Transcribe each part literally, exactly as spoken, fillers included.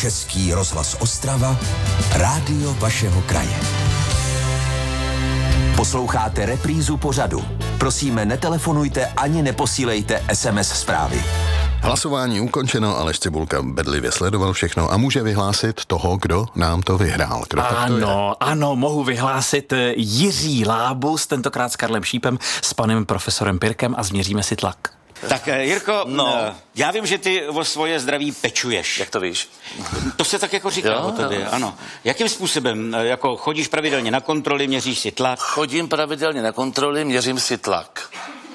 Český rozhlas Ostrava, rádio vašeho kraje. Posloucháte reprízu pořadu. Prosíme, netelefonujte ani neposílejte es em es zprávy. Hlasování ukončeno, Aleš Cibulka bedlivě sledoval všechno a může vyhlásit toho, kdo nám to vyhrál. Kdo ano, ano, mohu vyhlásit Jiří Lábus, tentokrát s Karlem Šípem, s panem profesorem Pirkem a změříme si tlak. Tak Jirko, no. já vím, že ty o svoje zdraví pečuješ. Jak to víš? To se tak jako říká jo, o tobě, jo. ano. Jakým způsobem? Jako chodíš pravidelně na kontroly, měříš si tlak? Chodím pravidelně na kontroly, měřím si tlak.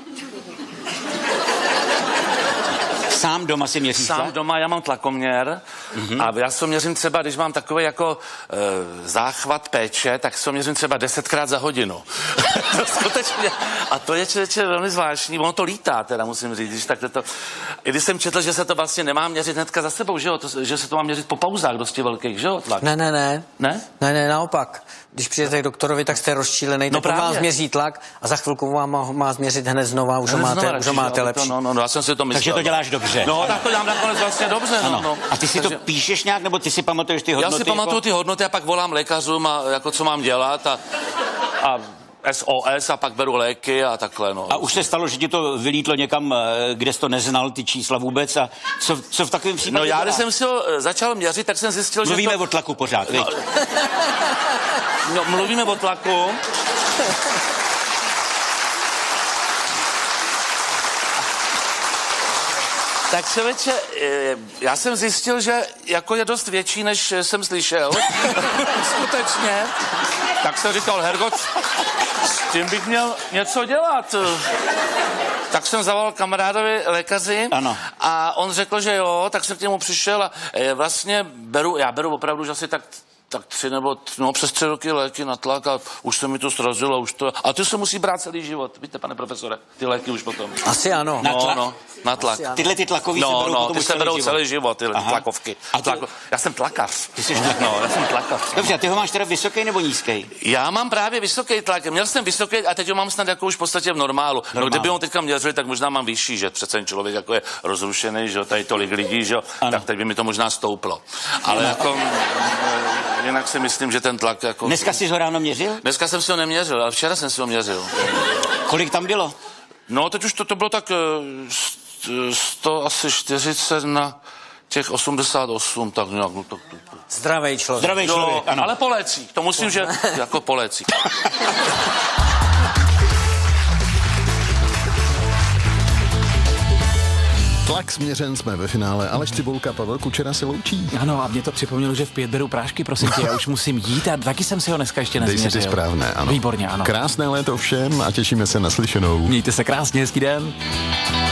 Sám doma si měříš Sám tlak? doma, já mám tlakoměr mm-hmm. a já se měřím třeba, když mám takový jako e, záchvat péče, tak se měřím třeba desetkrát za hodinu. To skutečně. A to je člověče velmi zvláštní, ono to lítá teda, musím říct, když tak to... I když jsem četl, že se to vlastně nemá měřit hnedka za sebou, že jo, to, že se to má měřit po pauzách dosti velkých, že jo, tlak. Ne, ne, ne. Ne? Ne, ne, naopak. Když přijdete k doktorovi, tak jste rozčílený, no tak vám změří tlak a za chvilku vám má, má změřit hned znova, už ho máte, znova, už ho máte lepší. No, no, no, já jsem si to myslel. Takže to děláš dobře. No, tak to dělám nakonec vlastně dobře. No, no. A ty si Takže... to píšeš nějak, nebo ty si pamatuješ ty hodnoty? Já si pamatuju jako... ty hodnoty a pak volám lékařům, a, jako co mám dělat a, a es o es a pak beru léky a takhle, no. A už se stalo, že ti to vylítlo někam, kde jsi to neznal, ty čísla vůbec a co, co v takovém případě No já, dělá? když jsem si ho začal měřit, tak jsem zjistil, Mluvíme že to... o tlaku pořád, no, no, mluvíme o tlaku. Tak člověče, já jsem zjistil, že jako je dost větší, než jsem slyšel. Skutečně. Tak jsem říkal, Hergot, s tím bych měl něco dělat. Tak jsem zavolal kamarádovi lékaři ano. A on řekl, že jo, tak jsem k němu přišel a vlastně beru, já beru opravdu už asi tak tak tři nebo tři, no, přes tři roky léky na tlak a už se mi to srazilo, už to... A ty se musí brát celý život, víte, pane profesore, ty léky už potom. Asi ano. Na tlak? No, no, na tlak. Tyhle ty tlakový no, se berou no, potom ty už se berou celý celý život, tyhle Aha. tlakovky. A to... Tlako... Já jsem tlakař. Ty jsi tlakař. No, já jsem tlakař. Dobře, a ty ho máš teda vysoký nebo nízký? Já mám právě vysoký tlak, měl jsem vysoký a teď ho mám snad jako už v podstatě v normálu. Normál. No, kdyby ho teďka měřili, tak možná mám vyšší, že přece člověk jako je rozrušený, že tady tolik lidí, že tak teď by mi to možná stouplo. Ale ano. Jako jinak si myslím, že ten tlak jako... Dneska jsi ho ráno měřil? Dneska jsem si ho neměřil, ale včera jsem si ho měřil. Kolik tam bylo? No, teď už to, to bylo tak sto asi čtyřicet na těch osmdesát osm, tak nějak. No, tak, tak. Zdravej člověk. Zdravej člověk, jo, ano. Ale po lécích, to musím, že jako po lécích. Tlak směřen, jsme ve finále. Aleš Cibulka, Pavel Kučera se loučí. Ano, a mě to připomnělo, že v pět beru prášky, prosím tě, já už musím jít a taky jsem si ho dneska ještě nezměřil. Dej si ty správné, ano. Výborně, ano. Krásné léto všem a těšíme se na slyšenou. Mějte se krásně, hezký den.